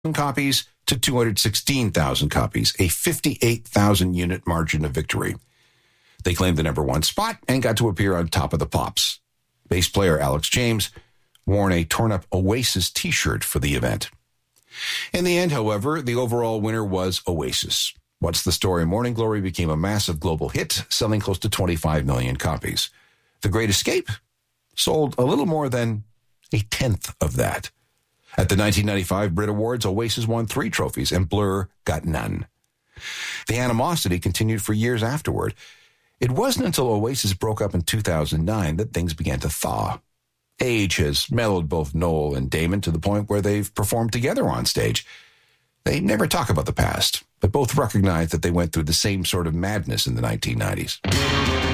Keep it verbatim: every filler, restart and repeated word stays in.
copies to two hundred sixteen thousand copies, a fifty-eight thousand unit margin of victory. They claimed the number one spot and got to appear on Top of the Pops. Bass player Alex James worn a torn-up Oasis t-shirt for the event. In the end, however, the overall winner was Oasis. What's the Story? Morning Glory became a massive global hit, selling close to twenty-five million copies. The Great Escape sold a little more than a tenth of that. At the nineteen ninety-five Brit Awards, Oasis won three trophies and Blur got none. The animosity continued for years afterward. It wasn't until Oasis broke up in two thousand nine that things began to thaw. Age has mellowed both Noel and Damon to the point where they've performed together on stage. They never talk about the past, but both recognize that they went through the same sort of madness in the nineteen nineties.